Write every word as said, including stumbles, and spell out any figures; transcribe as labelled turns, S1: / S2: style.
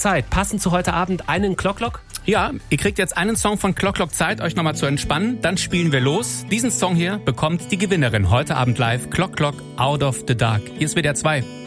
S1: Zeit. Passend zu heute Abend einen Clock-Lock?
S2: Ja, ihr kriegt jetzt einen Song von Clock Clock Zeit, euch nochmal zu entspannen. Dann spielen wir los. Diesen Song hier bekommt die Gewinnerin heute Abend live. Clock Clock Out of the Dark. Hier ist W D R zwei.